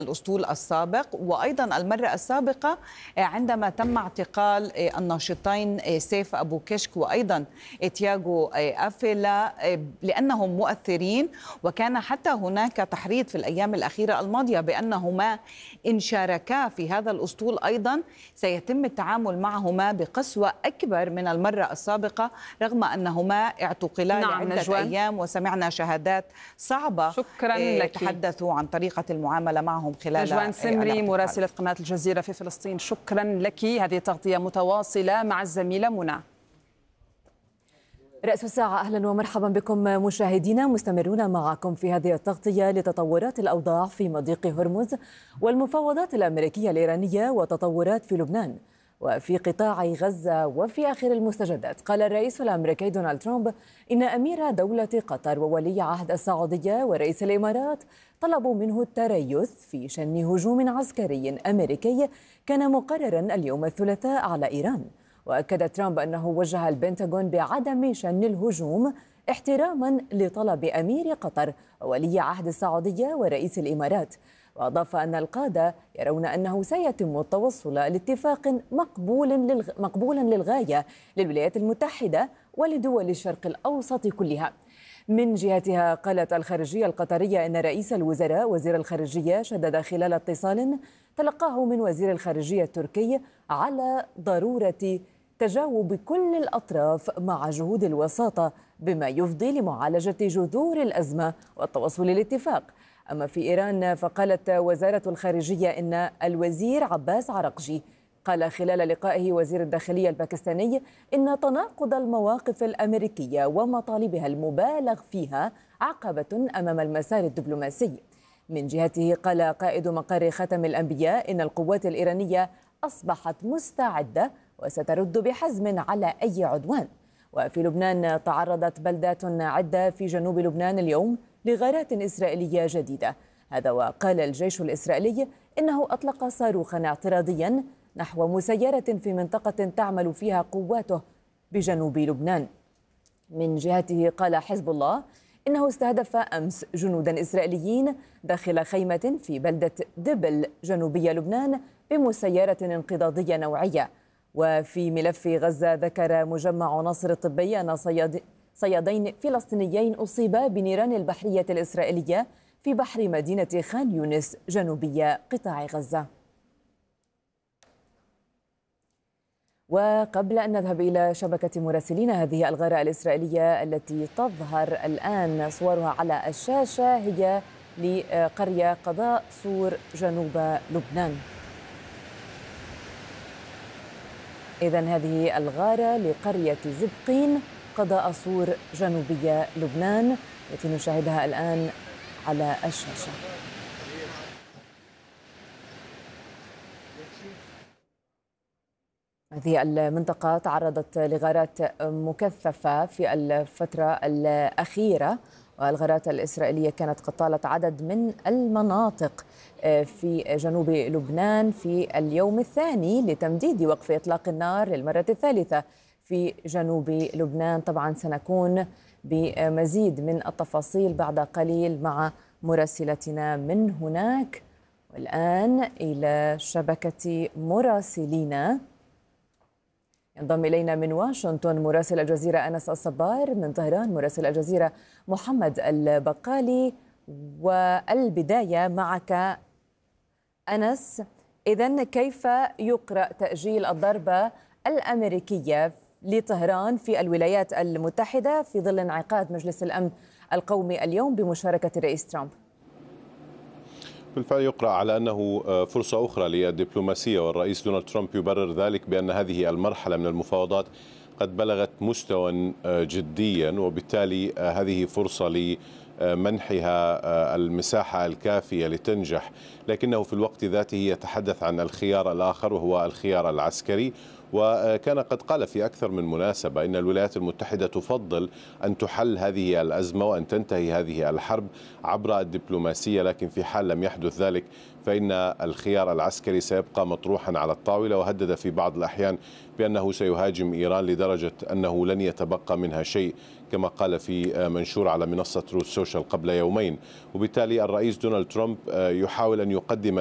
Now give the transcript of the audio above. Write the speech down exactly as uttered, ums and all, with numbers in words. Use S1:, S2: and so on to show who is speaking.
S1: الأسطول السابق، وأيضا المرة السابقة عندما تم اعتقال الناشطين سيف أبو كشك وأيضا تياغو أفيلا لأنهم مؤثرين، وكان حتى هناك تحريض في الأيام الأخيرة الماضية بأنهما إن شاركا في هذا الأسطول أيضا سيتم التعامل معهما بقسوة أكبر من المرة السابقة، رغم أنهما اعتقلا
S2: نعم
S1: لعدة
S2: نجوان.
S1: أيام وسمعنا شهادات صعبة.
S2: شكرا لك.
S1: تحدثوا عن طريقة المعاملة معهم خلال
S2: نجوان سمري مراسلة قناة الجزيرة في فلسطين، شكرا لك. هذه تغطية متواصلة مع الزميلة منى.
S3: رأس الساعة، أهلا ومرحبا بكم مشاهدينا، مستمرون معكم في هذه التغطية لتطورات الأوضاع في مضيق هرمز والمفاوضات الأمريكية الإيرانية وتطورات في لبنان وفي قطاع غزة. وفي آخر المستجدات قال الرئيس الأمريكي دونالد ترامب إن أمير دولة قطر وولي عهد السعودية ورئيس الإمارات طلبوا منه التريث في شن هجوم عسكري أمريكي كان مقررا اليوم الثلاثاء على إيران. وأكد ترامب أنه وجه البنتاغون بعدم شن الهجوم احتراما لطلب أمير قطر وولي عهد السعودية ورئيس الإمارات. وأضاف أن القادة يرون أنه سيتم التوصل لاتفاق مقبول للغ... مقبولا للغاية للولايات المتحدة ولدول الشرق الأوسط كلها. من جهتها قالت الخارجية القطرية أن رئيس الوزراء وزير الخارجية شدد خلال اتصال تلقاه من وزير الخارجية التركي على ضرورة تجاوب كل الأطراف مع جهود الوساطة بما يفضي لمعالجة جذور الأزمة والتوصل للاتفاق. أما في إيران فقالت وزارة الخارجية إن الوزير عباس عرقجي قال خلال لقائه وزير الداخلية الباكستاني إن تناقض المواقف الأمريكية ومطالبها المبالغ فيها عقبة أمام المسار الدبلوماسي. من جهته قال قائد مقر ختم الأنبياء إن القوات الإيرانية أصبحت مستعدة وسترد بحزم على أي عدوان. وفي لبنان تعرضت بلدات عدة في جنوب لبنان اليوم لغارات إسرائيلية جديدة. هذا وقال الجيش الإسرائيلي إنه أطلق صاروخا اعتراضيا نحو مسيرة في منطقة تعمل فيها قواته بجنوب لبنان. من جهته قال حزب الله إنه استهدف أمس جنودا إسرائيليين داخل خيمة في بلدة دبل جنوبي لبنان بمسيرة انقضاضية نوعية. وفي ملف غزة ذكر مجمع ناصر الطبي أن صياد صيادين فلسطينيين أصيبا بنيران البحرية الإسرائيلية في بحر مدينة خان يونس جنوبي قطاع غزة. وقبل أن نذهب إلى شبكة مراسلينا، هذه الغارة الإسرائيلية التي تظهر الآن صورها على الشاشة هي لقرية قضاء صور جنوب لبنان. إذن هذه الغارة لقرية زبقين قضاء صور جنوبية لبنان التي نشاهدها الآن على الشاشة. هذه المنطقة تعرضت لغارات مكثفة في الفترة الأخيرة، والغارات الإسرائيلية كانت قد طالت عدد من المناطق في جنوب لبنان في اليوم الثاني لتمديد وقف إطلاق النار للمرة الثالثة في جنوب لبنان. طبعا سنكون بمزيد من التفاصيل بعد قليل مع مراسلتنا من هناك. والآن إلى شبكة مراسلينا ينضم إلينا من واشنطن مراسل الجزيرة أنس الصبار، من طهران مراسل الجزيرة محمد البقالي. والبداية معك أنس، إذن كيف يقرأ تأجيل الضربة الأمريكية لطهران في الولايات المتحدة في ظل انعقاد مجلس الأمن القومي اليوم بمشاركة الرئيس ترامب؟
S4: بالفعل يقرأ على أنه فرصة أخرى للدبلوماسية، والرئيس دونالد ترامب يبرر ذلك بأن هذه المرحلة من المفاوضات قد بلغت مستوى جديا، وبالتالي هذه فرصة لمنحها المساحة الكافية لتنجح. لكنه في الوقت ذاته يتحدث عن الخيار الآخر وهو الخيار العسكري، وكان قد قال في أكثر من مناسبة إن الولايات المتحدة تفضل أن تحل هذه الأزمة وأن تنتهي هذه الحرب عبر الدبلوماسية، لكن في حال لم يحدث ذلك فإن الخيار العسكري سيبقى مطروحا على الطاولة، وهدد في بعض الأحيان بأنه سيهاجم إيران لدرجة أنه لن يتبقى منها شيء، كما قال في منشور على منصة تروث سوشيال قبل يومين. وبالتالي الرئيس دونالد ترامب يحاول أن يقدم